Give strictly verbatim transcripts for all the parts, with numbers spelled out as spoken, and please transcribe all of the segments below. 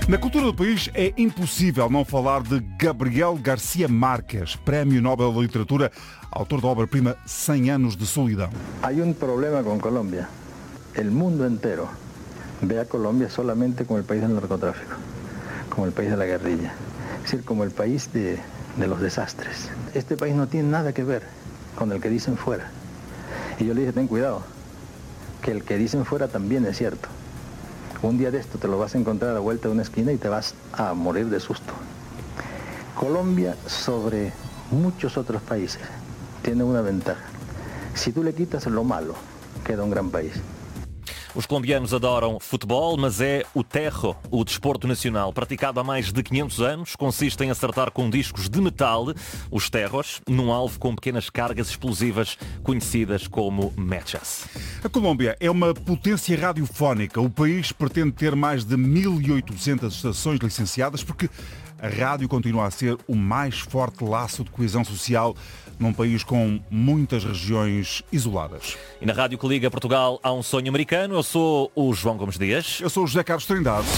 Na cultura do país é impossível não falar de Gabriel García Márquez, Prémio Nobel de Literatura, autor da obra-prima cem anos de solidão. Há um problema com Colômbia. O mundo inteiro vê a Colômbia solamente como o país do narcotráfico, como o país da guerrilha, é decir, como o país de, de los desastres. Este país não tem nada que ver com o que dizem fora. E eu lhe dije, ten cuidado, que o que dizem fora também é certo. Un día de esto te lo vas a encontrar a la vuelta de una esquina y te vas a morir de susto. Colombia, sobre muchos otros países, tiene una ventaja. Si tú le quitas lo malo, queda un gran país. Os colombianos adoram futebol, mas é o terro, o desporto nacional, praticado há mais de quinhentos anos. Consiste em acertar com discos de metal os terros num alvo com pequenas cargas explosivas conhecidas como mechas. A Colômbia é uma potência radiofónica. O país pretende ter mais de mil e oitocentas estações licenciadas porque a rádio continua a ser o mais forte laço de coesão social num país com muitas regiões isoladas. E na rádio que liga Portugal há um sonho americano. Eu sou o João Gomes Dias. Eu sou o José Carlos Trindade.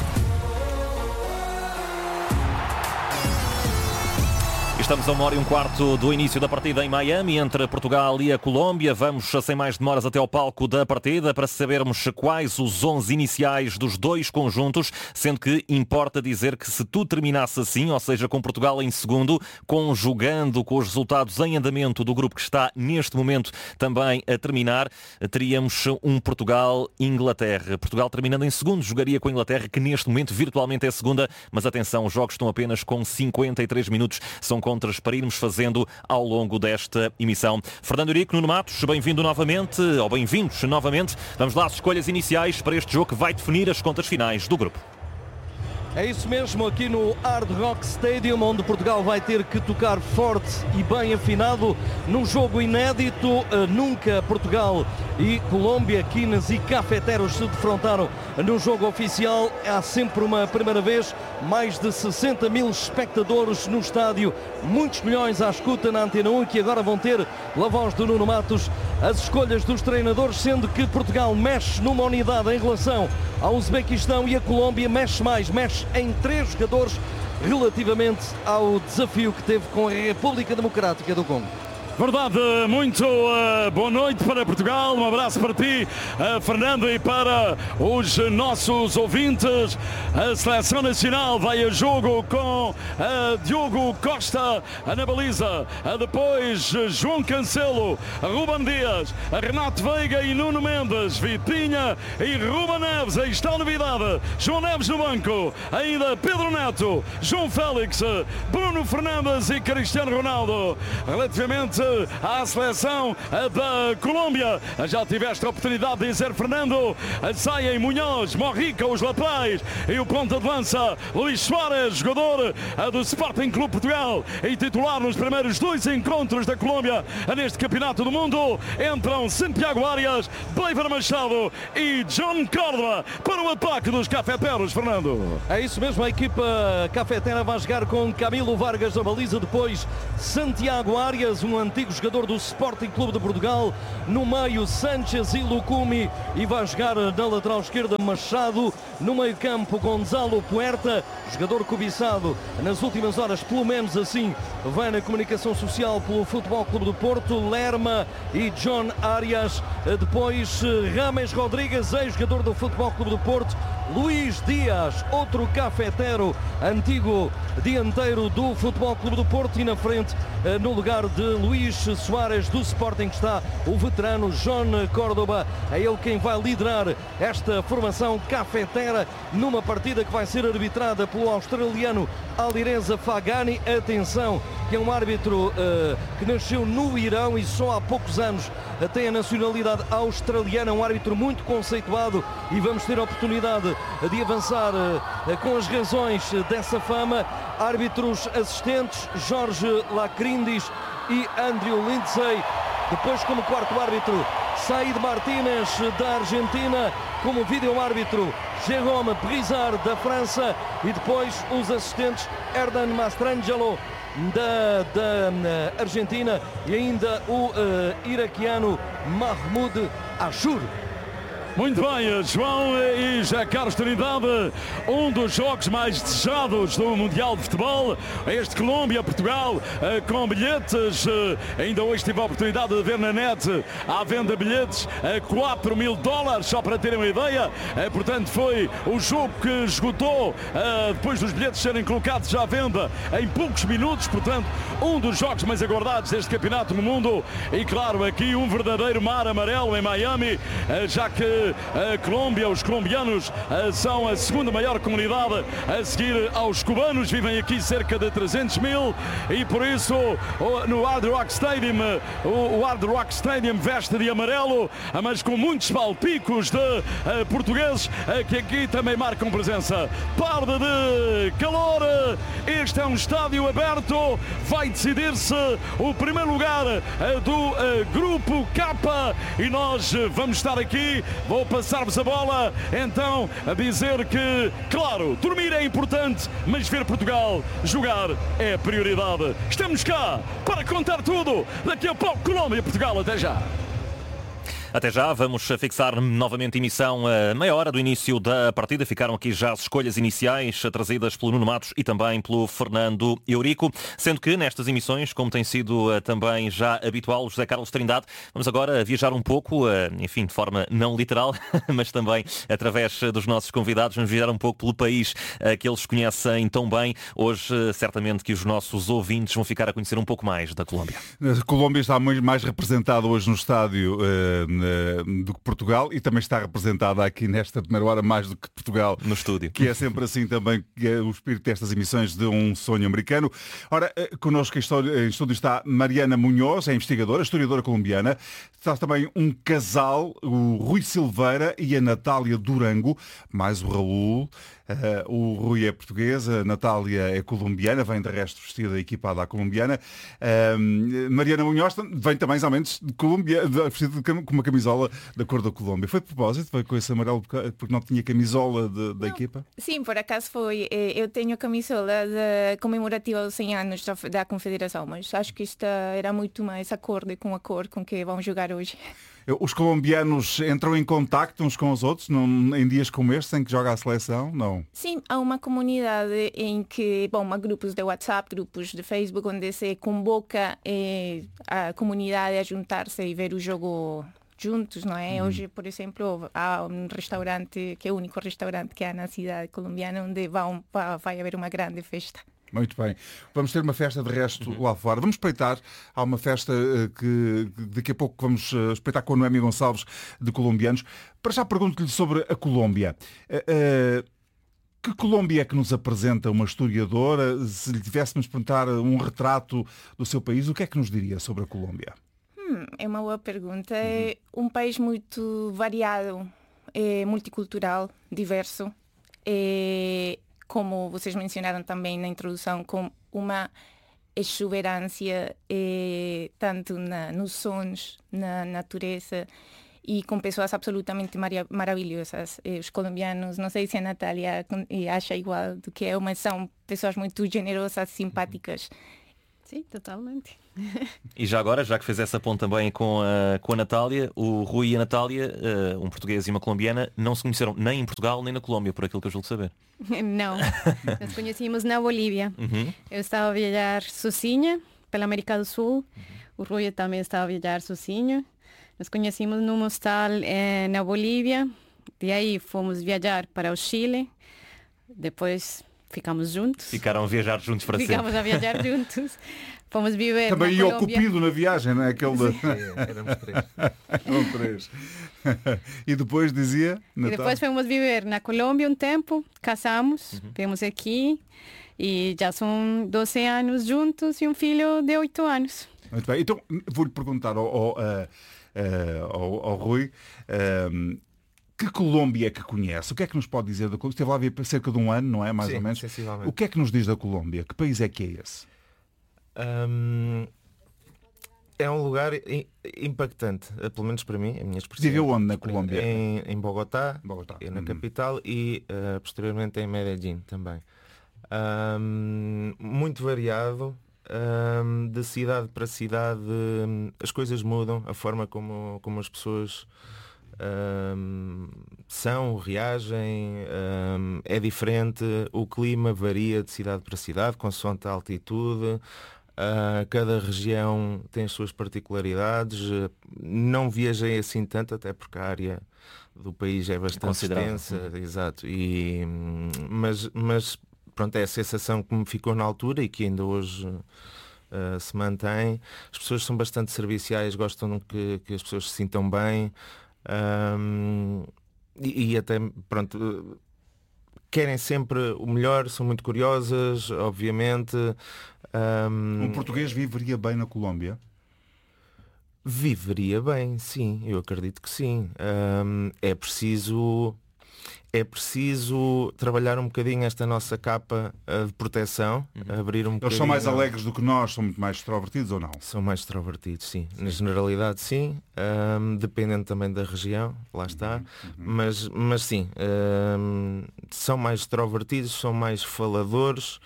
Estamos a uma hora e um quarto do início da partida em Miami, entre Portugal e a Colômbia. Vamos, sem mais demoras, até ao palco da partida para sabermos quais os onze iniciais dos dois conjuntos, sendo que importa dizer que se tudo terminasse assim, ou seja, com Portugal em segundo, conjugando com os resultados em andamento do grupo que está neste momento também a terminar, teríamos um Portugal-Inglaterra. Portugal terminando em segundo, jogaria com a Inglaterra, que neste momento virtualmente é segunda, mas atenção, os jogos estão apenas com cinquenta e três minutos, são contras para irmos fazendo ao longo desta emissão. Fernando Eurico, Nuno Matos, bem-vindo novamente, ou bem-vindos novamente. Vamos lá às escolhas iniciais para este jogo que vai definir as contas finais do grupo. É isso mesmo, aqui no Hard Rock Stadium, onde Portugal vai ter que tocar forte e bem afinado num jogo inédito. Nunca Portugal e Colômbia, quinas e cafeteros se defrontaram num jogo oficial. Há sempre uma primeira vez, mais de sessenta mil espectadores no estádio, muitos milhões à escuta na Antena um, que agora vão ter, pela voz do Nuno Matos, as escolhas dos treinadores, sendo que Portugal mexe numa unidade em relação ao Uzbequistão e a Colômbia mexe mais, mexe em três jogadores relativamente ao desafio que teve com a República Democrática do Congo. Verdade, muito uh, boa noite para Portugal, um abraço para ti, uh, Fernando, e para os nossos ouvintes. A Seleção Nacional vai a jogo com uh, Diogo Costa na baliza, uh, depois uh, João Cancelo, Ruben Dias, Renato Veiga e Nuno Mendes, Vitinha e Ruben Neves. Aí está a novidade, João Neves no banco, ainda Pedro Neto, João Félix, Bruno Fernandes e Cristiano Ronaldo. Relativamente à seleção da Colômbia, já tiveste a oportunidade de dizer, Fernando, saem Munhoz, Morrica, os laterais, e o ponta de lança Luís Soares, jogador do Sporting Clube Portugal e titular nos primeiros dois encontros da Colômbia neste Campeonato do Mundo. Entram Santiago Arias, Bleiber Machado e John Córdoba para o ataque dos cafeteros, Fernando. É isso mesmo, a equipa cafetera vai jogar com Camilo Vargas na baliza, depois Santiago Arias, um antigo jogador do Sporting Clube de Portugal, no meio Sanchez e Lucumi, e vai jogar na lateral esquerda Machado, no meio campo Gonzalo Puerta, jogador cobiçado nas últimas horas, pelo menos assim vai na comunicação social pelo Futebol Clube do Porto, Lerma e John Arias, depois Rames Rodrigues, ex-jogador do Futebol Clube do Porto, Luís Dias, outro cafetero, antigo dianteiro do Futebol Clube do Porto, e na frente, no lugar de Luís Soares do Sporting, está o veterano John Córdoba. É ele quem vai liderar esta formação cafetera numa partida que vai ser arbitrada pelo australiano Alireza Fagani. Atenção, que é um árbitro uh, que nasceu no Irão e só há poucos anos tem a nacionalidade australiana, um árbitro muito conceituado, e vamos ter a oportunidade de avançar uh, com as razões dessa fama. Árbitros assistentes Jorge Lacrindis e Andrew Lindsay. Depois, como quarto árbitro, Said Martínez da Argentina, como vídeo-árbitro Jérôme Brizard da França, e depois os assistentes Hernan Mastrangelo da, da Argentina e ainda o uh, iraquiano Mahmoud Ashur. Muito bem, João e já Carlos Trindade, um dos jogos mais desejados do Mundial de Futebol, este Colômbia-Portugal, com bilhetes, ainda hoje tive a oportunidade de ver na net, à venda bilhetes a quatro mil dólares, só para terem uma ideia, portanto foi o jogo que esgotou, depois dos bilhetes serem colocados à venda em poucos minutos, portanto um dos jogos mais aguardados deste campeonato no mundo, e claro, aqui um verdadeiro mar amarelo em Miami, já que a Colômbia, os colombianos são a segunda maior comunidade a seguir aos cubanos, vivem aqui cerca de trezentos mil e por isso no Hard Rock Stadium, o Hard Rock Stadium veste de amarelo, mas com muitos palpicos de uh, portugueses uh, que aqui também marcam presença. Parda de calor, este é um estádio aberto, vai decidir-se o primeiro lugar uh, do uh, grupo K e nós uh, vamos estar aqui. Vou passar-vos a bola, então, a dizer que, claro, dormir é importante, mas ver Portugal jogar é a prioridade. Estamos cá para contar tudo. Daqui a pouco, Colômbia e Portugal. Até já. Até já, vamos fixar novamente emissão a meia hora do início da partida. Ficaram aqui já as escolhas iniciais trazidas pelo Nuno Matos e também pelo Fernando Eurico, sendo que nestas emissões, como tem sido também já habitual, o José Carlos Trindade, vamos agora viajar um pouco, enfim, de forma não literal, mas também através dos nossos convidados, vamos viajar um pouco pelo país que eles conhecem tão bem. Hoje, certamente que os nossos ouvintes vão ficar a conhecer um pouco mais da Colômbia. A Colômbia está mais representada hoje no estádio do que Portugal e também está representada aqui nesta primeira hora mais do que Portugal no estúdio, que é sempre assim também, que é o espírito destas emissões de Um Sonho Americano. Ora, connosco em estúdio está Mariana Munhoz, é investigadora, historiadora colombiana. Está também um casal, o Rui Silveira e a Natália Durango, mais o Raul. Uh, o Rui é português, a Natália é colombiana, vem de resto vestida equipada à colombiana. Uh, Mariana Munhoz vem também, somente, de Colômbia, vestida com uma camisola da cor da Colômbia. Foi de propósito? Foi com esse amarelo porque não tinha camisola de, da não, equipa? Sim, por acaso foi. Eu tenho a camisola de, comemorativa aos cem anos da Confederação, mas acho que esta era muito mais acorde com a cor com que vamos jogar hoje. Os colombianos entram em contacto uns com os outros num, em dias como este, em que joga a seleção? Não? Sim, há uma comunidade em que, bom, há grupos de WhatsApp, grupos de Facebook, onde se convoca eh, a comunidade a juntar-se e ver o jogo juntos, não é? Hum. Hoje, por exemplo, há um restaurante, que é o único restaurante que há na cidade colombiana, onde vão, vai haver uma grande festa. Muito bem. Vamos ter uma festa de resto uhum. lá fora. Vamos espreitar. Há uma festa uh, que daqui a pouco vamos uh, espreitar com a Noemi Gonçalves, de colombianos. Para já pergunto-lhe sobre a Colômbia. Uh, uh, que Colômbia é que nos apresenta uma historiadora? Se lhe tivéssemos perguntar um retrato do seu país, o que é que nos diria sobre a Colômbia? Hum, é uma boa pergunta. Uhum. É um país muito variado, é multicultural, diverso. É... como vocês mencionaram também na introdução, com uma exuberância eh, tanto na, nos sons, na natureza e com pessoas absolutamente mar maravilhosas. Eh, os colombianos, não sei se a Natália acha igual do que é, mas são pessoas muito generosas, simpáticas. Sim, totalmente. E já agora, já que fez essa ponte também com a, com a Natália, o Rui e a Natália, uh, um português e uma colombiana, não se conheceram nem em Portugal nem na Colômbia, por aquilo que eu julgo saber. Não, nos conhecíamos na Bolívia. Uhum. Eu estava a viajar sozinha pela América do Sul, uhum. O Rui também estava a viajar sozinho. Nos conhecemos num hostal eh, na Bolívia, de aí fomos viajar para o Chile, depois ficamos juntos. Ficaram a viajar juntos para sempre. Ficamos a viajar juntos. Fomos viver também na ia Colômbia. ao Cupido na viagem, não é? Aquele de... Éramos três. Eram três. E depois dizia... Natal. E depois fomos viver na Colômbia um tempo, casamos, uhum. Viemos aqui e já são doze anos juntos e um filho de oito anos. Muito bem. Então, vou-lhe perguntar ao, ao, uh, uh, ao, ao Rui... Uh, que Colômbia é que conhece? O que é que nos pode dizer da Colômbia? Esteve lá a vir cerca de um ano, não é? Mais Sim, ou menos. sensivelmente. O que é que nos diz da Colômbia? Que país é que é esse? Um, é um lugar impactante, pelo menos para mim, a minha expressão. Viveu onde na Colômbia? Em, em Bogotá, Bogotá. na Hum. capital, e uh, posteriormente em Medellín também. Um, muito variado, um, de cidade para cidade, um, as coisas mudam, a forma como, como as pessoas Um, são, reagem, um, é diferente, o clima varia de cidade para cidade, consoante a altitude, uh, cada região tem as suas particularidades. Não viajei assim tanto, até porque a área do país é bastante extensa, exato, e, mas, mas pronto, é a sensação que me ficou na altura e que ainda hoje uh, se mantém. As pessoas são bastante serviciais, gostam que, que as pessoas se sintam bem. Um, e, e até, pronto, querem sempre o melhor, são muito curiosas, obviamente. Um, um português viveria bem na Colômbia? Viveria bem, sim, eu acredito que sim. Um, é preciso... É preciso trabalhar um bocadinho esta nossa capa uh, de proteção, uhum. abrir um Eles bocadinho... são mais alegres do que nós, são muito mais extrovertidos ou não? São mais extrovertidos, sim. Na generalidade, sim. Um, dependendo também da região, lá está. Uhum. Mas, mas sim, um, são mais extrovertidos, são mais faladores.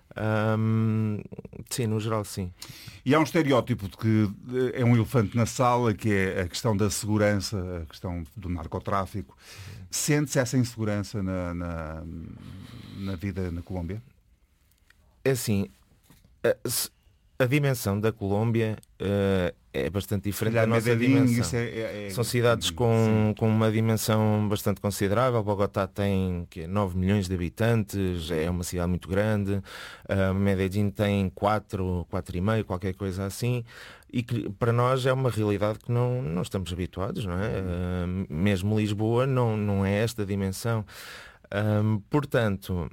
Um, sim, no geral, sim. E há um estereótipo de que é um elefante na sala, que é a questão da segurança, a questão do narcotráfico. Sente-se essa insegurança na, na, na vida na Colômbia? É assim, a, a dimensão da Colômbia uh, é bastante diferente da nossa Medellín, dimensão. É, é, é... São cidades com, com uma dimensão bastante considerável. Bogotá tem que, nove milhões de habitantes, é uma cidade muito grande. Uh, Medellín tem quatro, quatro e meio, qualquer coisa assim. E que para nós é uma realidade que não, não estamos habituados, não é? Uh, mesmo Lisboa não, não é esta dimensão. Um, portanto,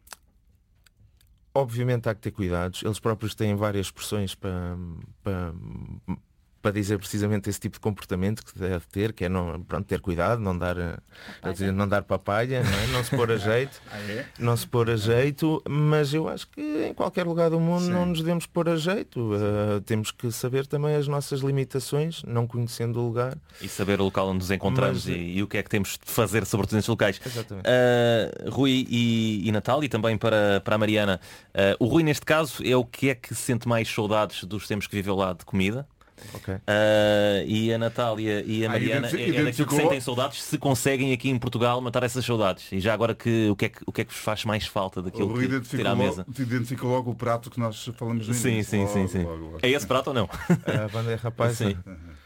obviamente há que ter cuidados. Eles próprios têm várias expressões para, para, para dizer precisamente esse tipo de comportamento que deve ter, que é não, pronto, ter cuidado, não dar, dizer, não dar papaya, não, é? Não se pôr a jeito, ah, é? não se pôr a jeito, mas eu acho que em qualquer lugar do mundo Sim. não nos devemos pôr a jeito. Uh, temos que saber também as nossas limitações, não conhecendo o lugar. E saber o local onde nos encontramos mas, e, e o que é que temos de fazer sobre os locais. Exatamente. Uh, Rui e, e Natália, e também para, para a Mariana, uh, o Rui neste caso é o que é que sente mais saudades dos tempos que viveu lá de comida? Okay. Uh, e a Natália e a Mariana ah, é, é daquilo que sentem saudades, se conseguem aqui em Portugal matar essas saudades. E já agora que, o, que é que, o que é que vos faz mais falta daquilo que ter à mesa? Te identifica logo o prato que nós falamos no Sim, sim, logo, sim, sim. Logo, logo. É esse prato ou não? A bandeja paisa. Sim.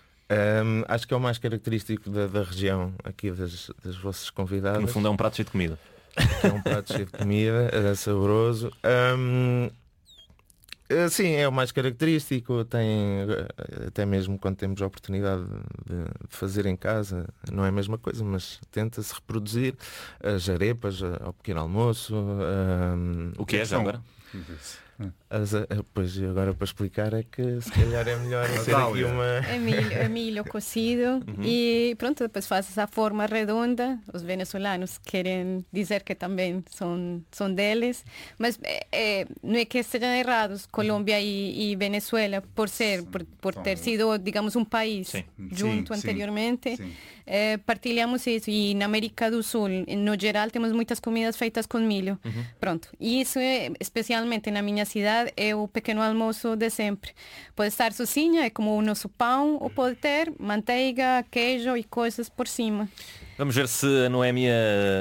Um, acho que é o mais característico da, da região aqui das, das vossas convidadas. Que no fundo é um prato cheio de comida. É um prato cheio de comida, é saboroso. Um, Sim, é o mais característico. Tem, até mesmo quando temos a oportunidade de fazer em casa, não é a mesma coisa, mas tenta-se reproduzir as arepas ao pequeno almoço. Um, o que é já agora? As, pois agora para explicar é que se calhar é melhor ser aqui uma... É milho, é milho cozido uhum. E pronto, depois faz essa forma redonda. Os venezuelanos querem dizer que também são, são deles, mas é, não é que estejam errados Colômbia e, e Venezuela por ser, por, por ter sido, digamos, um país sim. junto sim, anteriormente sim. É, partilhamos isso. E na América do Sul, no geral, temos muitas comidas feitas com milho. Uhum. Pronto. E isso é, especialmente na minha cidade, é o pequeno almoço de sempre. Pode estar sozinha, é como o nosso pão, ou pode ter manteiga, queijo e coisas por cima. Vamos ver se a Noémia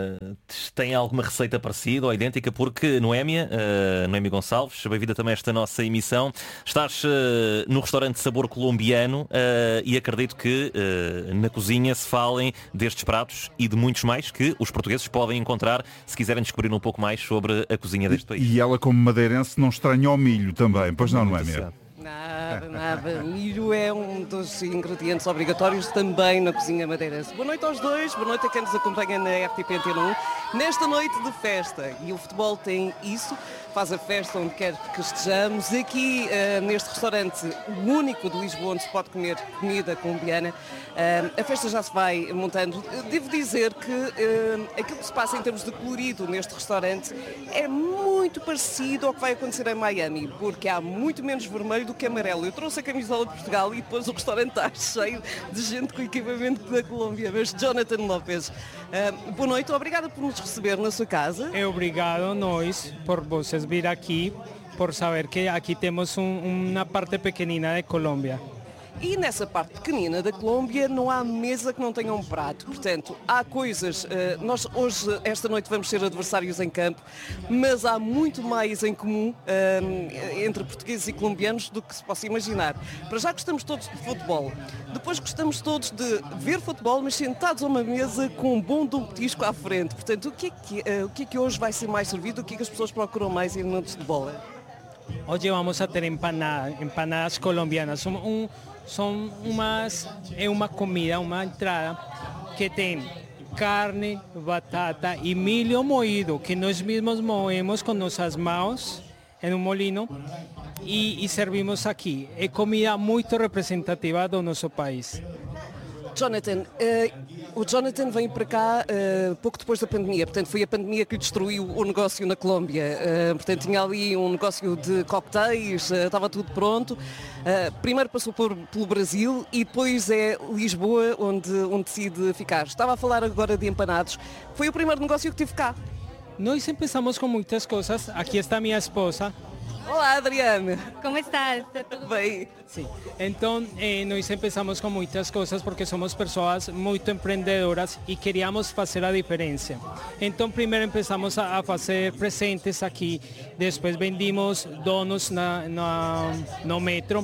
tem alguma receita parecida ou idêntica, porque Noémia, uh, Noémia Gonçalves, bem-vinda também a esta nossa emissão. Estás uh, no restaurante Sabor Colombiano uh, e acredito que uh, na cozinha se falem destes pratos e de muitos mais que os portugueses podem encontrar se quiserem descobrir um pouco mais sobre a cozinha deste país. E ela, como madeirense, não estranhou milho também, pois não, Noémia? Nada, nada. Milho é um dos ingredientes obrigatórios também na cozinha madeirense. Boa noite aos dois, boa noite a quem nos acompanha na R T P Antena um. Nesta noite de festa, e o futebol tem isso, faz a festa onde quer que estejamos. Aqui uh, neste restaurante, o único de Lisboa onde se pode comer comida colombiana, uh, a festa já se vai montando. Devo dizer que uh, aquilo que se passa em termos de colorido neste restaurante é muito parecido ao que vai acontecer em Miami, porque há muito menos vermelho do que amarelo. Eu trouxe a camisola de Portugal e depois o restaurante está cheio de gente com equipamento da Colômbia. Mas Jonathan Lopes, uh, boa noite, obrigada por nos receber na sua casa. É obrigado nós por vocês vir aqui, por saber que aqui temos um, uma parte pequenina de Colômbia. E nessa parte pequenina da Colômbia não há mesa que não tenha um prato. Portanto, há coisas, nós hoje, esta noite, vamos ser adversários em campo, mas há muito mais em comum entre portugueses e colombianos do que se possa imaginar. Para já gostamos todos de futebol. Depois gostamos todos de ver futebol, mas sentados a uma mesa com um bom dom petisco à frente. Portanto, o que, é que, o que é que hoje vai ser mais servido? O que é que as pessoas procuram mais em momentos de bola? Hoje vamos a ter empanadas, empanadas colombianas. São, um, são umas, é uma comida, uma entrada que tem carne, batata e milho moído, que nós mesmos moemos com nossas mãos em um molino e, e servimos aqui. É comida muito representativa do nosso país. Jonathan, uh, o Jonathan vem para cá uh, pouco depois da pandemia, portanto foi a pandemia que lhe destruiu o negócio na Colômbia, uh, portanto tinha ali um negócio de cocktails, uh, estava tudo pronto, uh, primeiro passou por, pelo Brasil e depois é Lisboa onde, onde decide ficar. Estava a falar agora de empanados, foi o primeiro negócio que tive cá. Nós começamos com muitas coisas, aqui está minha esposa. Olá, Adriana. Como estás? Tudo bem? Sim. Então, eh, nós começamos com muitas coisas porque somos pessoas muito empreendedoras e queríamos fazer a diferença. Então, primeiro começamos a, a fazer presentes aqui, depois vendimos donuts na, na, no metro.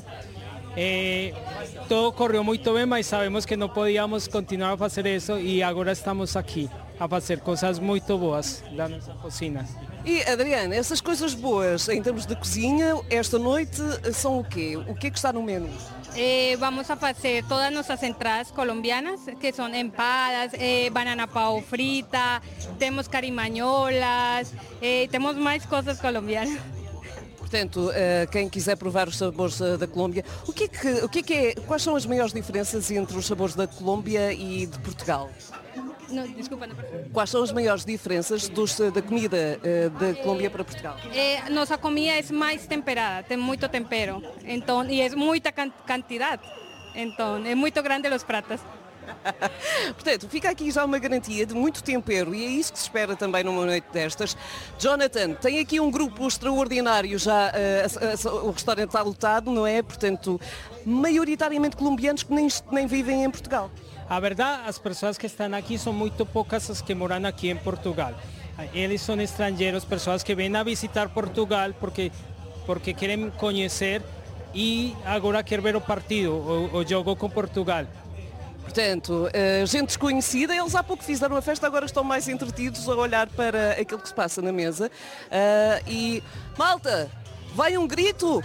Eh, todo correu muito bem, mas sabemos que não podíamos continuar a fazer isso e agora estamos aqui a fazer coisas muito boas da nossa cozinha. E Adriana, essas coisas boas em termos de cozinha, esta noite são o quê? O que é que está no menu? Eh, vamos a fazer todas as nossas entradas colombianas, que são empadas, eh, banana pau frita, temos carimañolas, eh, temos mais coisas colombianas. Portanto, quem quiser provar os sabores da Colômbia, o que é que, o que é que é, quais são as maiores diferenças entre os sabores da Colômbia e de Portugal? Não, desculpa, não. Quais são as maiores diferenças dos, da comida uh, da Colômbia para Portugal? Eh, nossa comida é mais temperada, tem muito tempero, então, e é muita quantidade, então é muito grande os pratos. Portanto, fica aqui já uma garantia de muito tempero e é isso que se espera também numa noite destas. Jonathan, tem aqui um grupo extraordinário já, uh, a, a, o restaurante está lotado, não é? Portanto, maioritariamente colombianos que nem, nem vivem em Portugal. A verdade, as pessoas que estão aqui são muito poucas as que moram aqui em Portugal. Eles são estrangeiros, pessoas que vêm a visitar Portugal porque, porque querem conhecer e agora querem ver o partido, o, o jogo com Portugal. Portanto, uh, gente desconhecida, eles há pouco fizeram a festa, agora estão mais entretidos a olhar para aquilo que se passa na mesa. Uh, e, malta, vai um grito!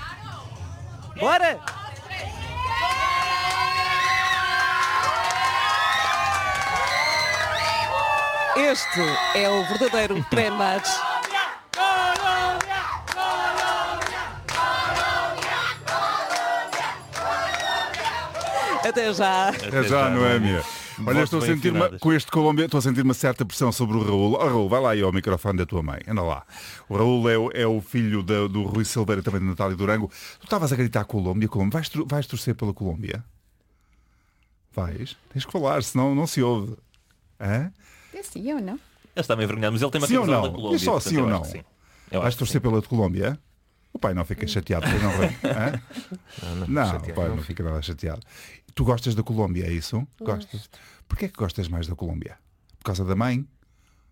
Bora! Este é o verdadeiro pré-match. Até já. Até já, Noémia. Olha, estou a sentir com este Colômbia, estou a sentir uma certa pressão sobre o Raul. Oh, Raul, vai lá aí ao microfone da tua mãe. Anda lá. O Raul é o, é o filho da, do Rui Silveira, também da Natália Durango. Tu estavas a gritar Colômbia, Colômbia. Vais, vais torcer pela Colômbia? Vais? Tens que falar, senão não se ouve. Hã? É sim ou não? Ele está meio envergonhado, mas ele tem uma sim camisola ou da Colômbia. Diz só sim ou não? Sim. Vais torcer pela de Colômbia? O pai não fica chateado, pois não, Hã? Não, não, não chateado, o pai não, não fica nada chateado. Tu gostas da Colômbia, é isso? Gosto. Gostas? Porquê é que gostas mais da Colômbia? Por causa da mãe?